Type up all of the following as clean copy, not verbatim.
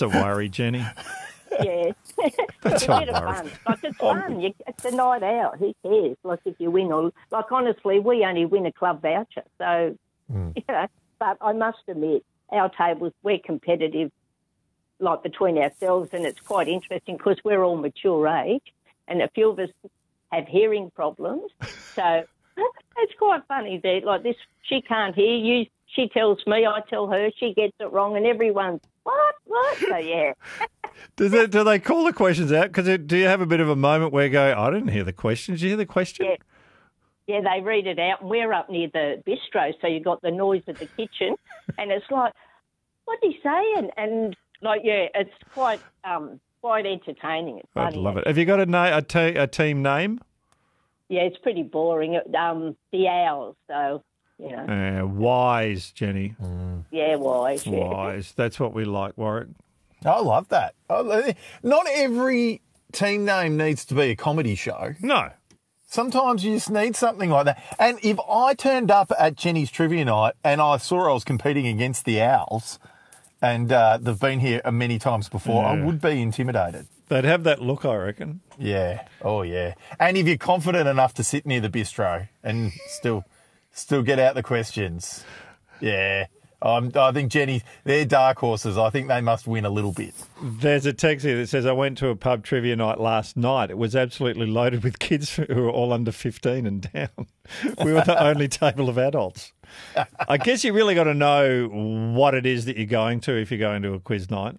a worry, Jenny. Yeah. That's It's a bit a of worry. fun. Like, it's fun. It's a night out. Who cares? Like, if you win or... Like, honestly, we only win a club voucher. So, you know, but I must admit, our tables, we're competitive, like, between ourselves, and it's quite interesting because we're all mature age, and a few of us have hearing problems. So it's quite funny that, like, this, she can't hear you. She tells me, I tell her, she gets it wrong, and everyone's, what? So, yeah. Do they call the questions out? Because do you have a bit of a moment where you go, I didn't hear the question. Did you hear the question? Yeah. Yeah, they read it out, and we're up near the bistro, so you've got the noise of the kitchen, and it's like, what did he say? And like, yeah, it's quite entertaining. It's I'd funny. love it. Have you got a team name? Yeah, it's pretty boring. The Owls, so, you know. Wise, Jenny. Yeah, wise. Yeah. Wise. That's what we like, Warwick. I love that. Not every team name needs to be a comedy show. No. Sometimes you just need something like that. And if I turned up at Jenny's trivia night and I saw I was competing against the Owls, and they've been here many times before, I would be intimidated. They'd have that look, I reckon. Yeah. Oh, yeah. And if you're confident enough to sit near the bistro and still get out the questions, yeah. I think, Jenny, they're dark horses. I think they must win a little bit. There's a text here that says, I went to a pub trivia night last night. It was absolutely loaded with kids who were all under 15 and down. We were the only table of adults. I guess you really got to know what it is that you're going to if you're going to a quiz night.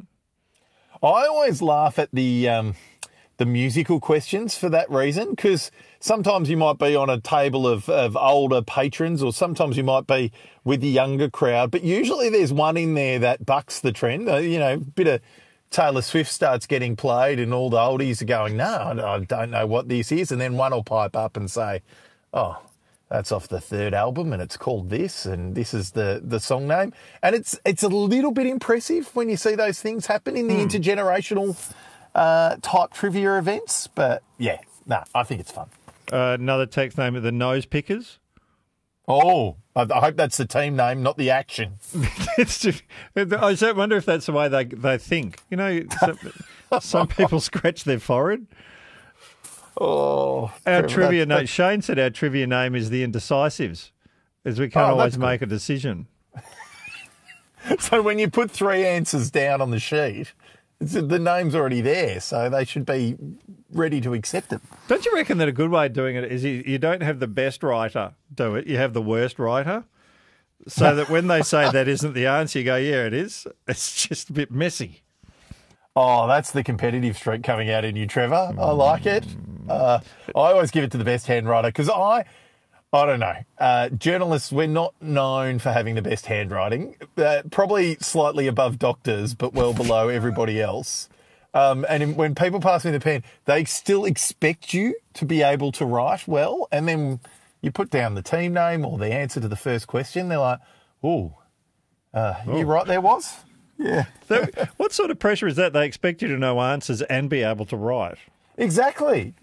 I always laugh at the musical questions for that reason, because sometimes you might be on a table of older patrons, or sometimes you might be with the younger crowd, but usually there's one in there that bucks the trend. You know, a bit of Taylor Swift starts getting played and all the oldies are going, no, I don't know what this is, and then one will pipe up and say, oh, that's off the third album and it's called this, and this is the song name. And it's a little bit impressive when you see those things happen in the intergenerational type trivia events. But yeah, I think it's fun. Another text name of the Nose Pickers. Oh, I hope that's the team name, not the action. I wonder if that's the way they think. You know, some people scratch their forehead. Oh, our trivia name. Shane said our trivia name is the Indecisives, as we can't always make a decision. So when you put three answers down on the sheet, the name's already there, so they should be ready to accept it. Don't you reckon that a good way of doing it is you don't have the best writer do it, you have the worst writer, so that when they say that isn't the answer, you go, yeah, it is. It's just a bit messy. Oh, that's the competitive streak coming out in you, Trevor. I like it. I always give it to the best handwriter because I don't know. Journalists, we're not known for having the best handwriting. Probably slightly above doctors, but well below everybody else. And when people pass me the pen, they still expect you to be able to write well. And then you put down the team name or the answer to the first question. They're like, you right there, was? Yeah. So what sort of pressure is that? They expect you to know answers and be able to write. Exactly.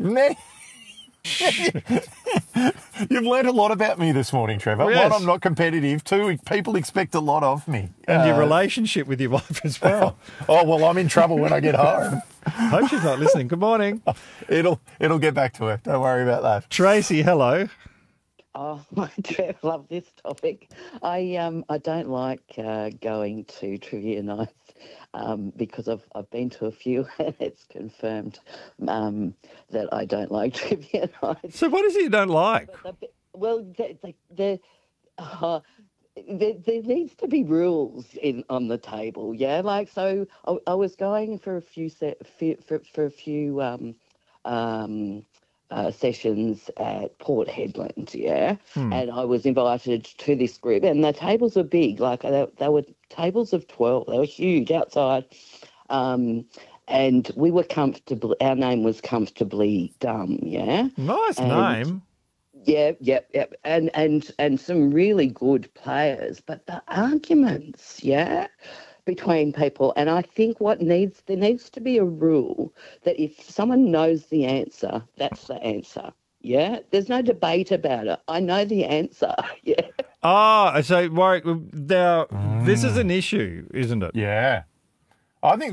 You've learned a lot about me this morning, Trevor. Yes. One, I'm not competitive. Two, people expect a lot of me. And your relationship with your wife as well. Oh, well, I'm in trouble when I get home. Hope she's not listening. Good morning. It'll get back to her. Don't worry about that. Tracy, hello. Oh, I love this topic. I don't like going to trivia nights because I've been to a few and it's confirmed that I don't like trivia nights. So what is it you don't like? There needs to be rules on the table, yeah. Like, so I was going for a few sessions at Port Hedland, yeah, and I was invited to this group, and the tables were big, like they were tables of 12. They were huge outside, and we were comfortable. Our name was Comfortably Dumb, yeah. Nice name. Yeah, and some really good players, but the arguments, yeah, between people. And I think there needs to be a rule that if someone knows the answer, that's the answer. Yeah, there's no debate about it. I know the answer. Yeah. Oh, so Warwick, now this is an issue, isn't it? Yeah. I think